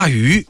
怕鱼，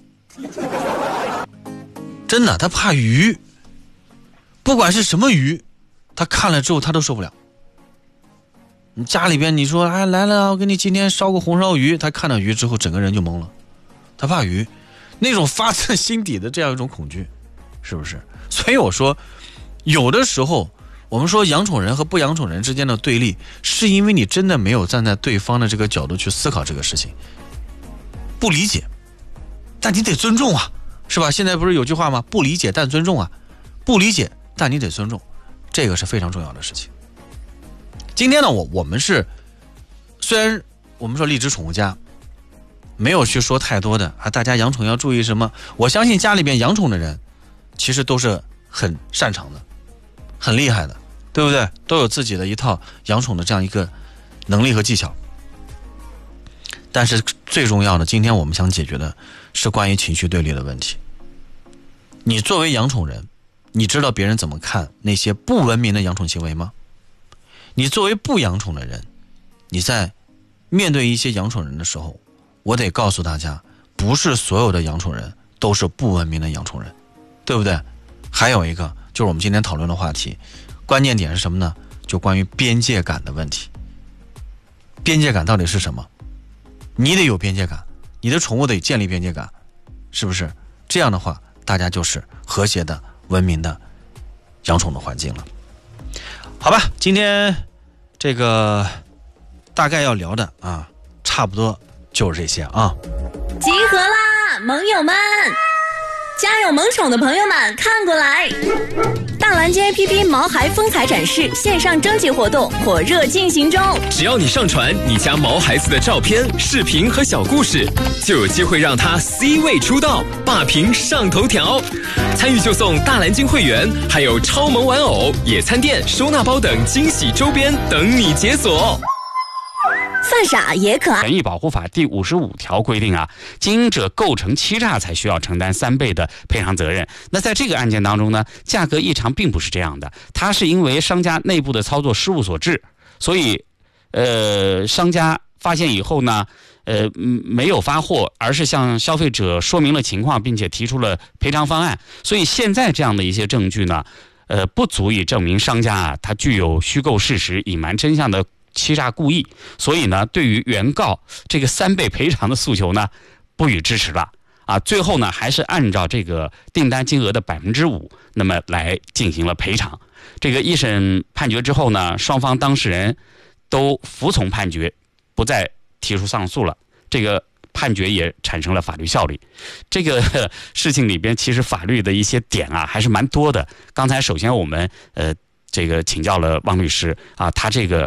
真的，他怕鱼，不管是什么鱼，他看了之后他都受不了。你家里边你说哎来了，我给你今天烧个红烧鱼，他看到鱼之后整个人就懵了，他怕鱼，那种发自心底的这样一种恐惧，是不是？所以我说，有的时候我们说养宠人和不养宠人之间的对立，是因为你真的没有站在对方的这个角度去思考这个事情，不理解，但你得尊重啊，是吧？现在不是有句话吗？不理解但尊重啊，不理解但你得尊重，这个是非常重要的事情。今天呢，我们是虽然我们说荔枝宠物家没有去说太多的啊，大家养宠要注意什么？我相信家里边养宠的人其实都是很擅长的，很厉害的，对不对？都有自己的一套养宠的这样一个能力和技巧。但是最重要的，今天我们想解决的是关于情绪对立的问题。你作为养宠人，你知道别人怎么看那些不文明的养宠行为吗？你作为不养宠的人，你在面对一些养宠人的时候，我得告诉大家，不是所有的养宠人都是不文明的养宠人，对不对？还有一个就是我们今天讨论的话题，关键点是什么呢？就关于边界感的问题。边界感到底是什么？你得有边界感，你的宠物得建立边界感，是不是？这样的话，大家就是和谐的、文明的养宠的环境了。好吧，今天这个大概要聊的啊，差不多就是这些啊。 集合啦，盟友们！家有萌宠的朋友们看过来，大蓝鲸 APP 毛孩风采展示线上征集活动火热进行中， 只要你上传你家毛孩子的照片、视频和小故事，就有机会让他 C 位出道，霸屏上头条。参与就送大蓝鲸会员，还有超萌玩偶、野餐垫、收纳包等惊喜周边等你解锁。 犯傻也可爱。 权益保护法第55条规定啊，经营者构成欺诈才需要承担3倍的赔偿责任。那在这个案件当中呢，价格异常并不是这样的，它是因为商家内部的操作失误所致，所以商家发现以后呢，没有发货，而是向消费者说明了情况，并且提出了赔偿方案。所以现在这样的一些证据呢，不足以证明商家啊，他具有虚构事实、隐瞒真相的欺诈故意，所以呢，对于原告这个3倍赔偿的诉求呢，不予支持了啊。最后呢，还是按照这个订单金额的5%，那么来进行了赔偿。这个一审判决之后呢，双方当事人都服从判决，不再提出上诉了。这个判决也产生了法律效力。这个事情里边，其实法律的一些点啊，还是蛮多的。刚才首先我们这个请教了汪律师啊，他这个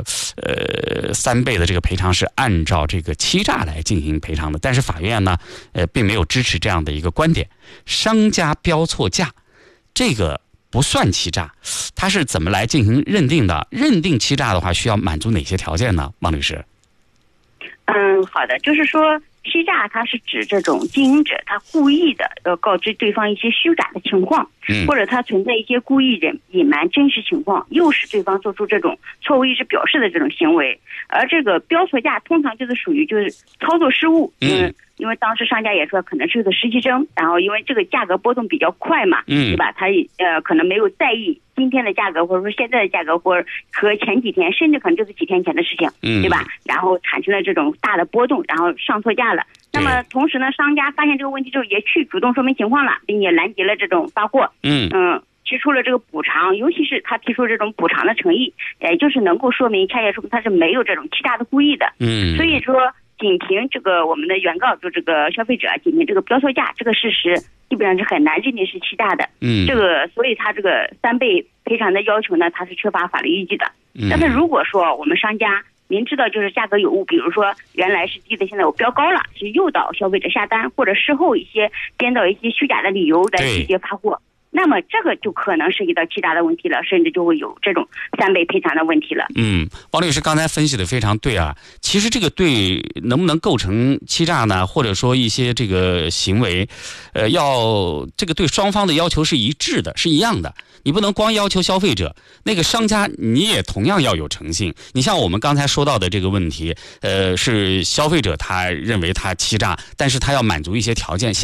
3倍的这个赔偿是按照这个欺诈来进行赔偿的，但是法院呢并没有支持这样的一个观点。商家标错价，这个不算欺诈，他是怎么来进行认定的？认定欺诈的话，需要满足哪些条件呢？汪律师？ 好的，就是说欺诈它是指这种经营者他故意的要告知对方一些虚假的情况，或者他存在一些故意隐瞒真实情况，诱使对方做出这种错误意志表示的这种行为。而这个标错价通常就是属于就是操作失误，因为当时商家也说可能是个实习生，然后因为这个价格波动比较快嘛，对吧？他可能没有在意今天的价格，或者说现在的价格，或者和前几天，甚至可能就是几天前的事情，对吧？然后产生了这种大的波动，然后上错价了。那么同时呢，商家发现这个问题之后，也去主动说明情况了，并且拦截了这种发货，提出了这个补偿，尤其是他提出这种补偿的诚意，也就是能够说明，恰恰说明他是没有这种欺诈的故意的。所以说，仅凭这个我们的原告就这个消费者仅凭这个标错价这个事实，基本上是很难认定是欺诈的。这个所以他这个3倍赔偿的要求呢，它是缺乏法律依据的。但是如果说我们商家明知道就是价格有误，比如说原来是低的，现在我标高了，是诱导消费者下单，或者事后一些编造一些虚假的理由来拒绝发货， 那么这个就可能涉及到欺诈的问题了，甚至就会有这种3倍赔偿的问题了。 王律师刚才分析的非常对啊。其实这个对能不能构成欺诈呢？或者说一些这个行为，要这个对双方的要求是一致的，是一样的。你不能光要求消费者，那个商家你也同样要有诚信。你像我们刚才说到的这个问题，是消费者他认为他欺诈，但是他要满足一些条件。